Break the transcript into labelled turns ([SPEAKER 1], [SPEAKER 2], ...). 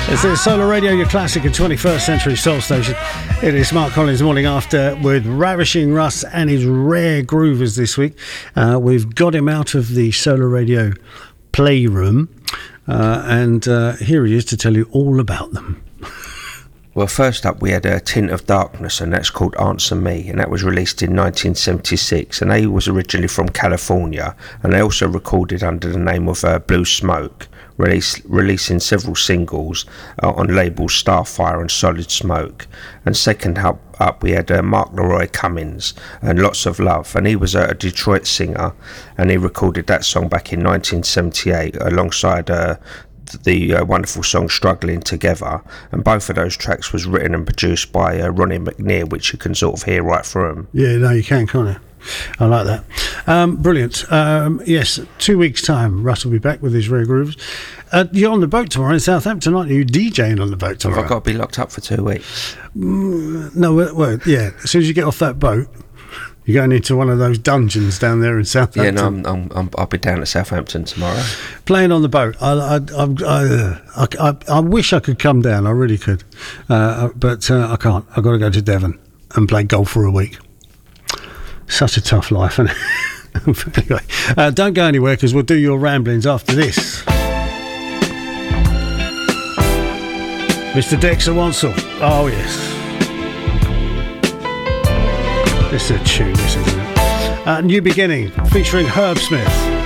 [SPEAKER 1] It's the Solar Radio, your classic and 21st century soul station. It is Mark Collins Morning After with Ravishing Russ and his rare groovers this week. We've got him out of the Solar Radio playroom, and here he is to tell you all about them.
[SPEAKER 2] Well, first up we had a Tint of Darkness, and that's called Answer Me, and that was released in 1976, and they was originally from California, and they also recorded under the name of Blue Smoke, releasing several singles on labels Starfire and Solid Smoke. And second up we had Mark Leroy Cummins and Lots of Love, and he was a Detroit singer, and he recorded that song back in 1978 alongside the wonderful song Struggling Together, and both of those tracks was written and produced by Ronnie McNear, which you can sort of hear right through them.
[SPEAKER 1] Yeah, no, you can't you? I like that. Brilliant. Yes, 2 weeks' time, Russ will be back with his rare grooves. You're on the boat tomorrow in Southampton, aren't you? DJing on the boat tomorrow.
[SPEAKER 2] I've got to be locked up for 2 weeks.
[SPEAKER 1] No, well, yeah. As soon as you get off that boat, you're going into one of those dungeons down there in Southampton.
[SPEAKER 2] Yeah, no, I'll be down at Southampton tomorrow. Playing
[SPEAKER 1] on the boat. I wish I could come down. I really could, but I can't. I've got to go to Devon and play golf for a week. Such a tough life, isn't it? Anyway, don't go anywhere because we'll do your ramblings after this. Mr. Dexter Wansel. Oh, yes. This is a tune, this, isn't it? New Beginning, featuring Herb Smith.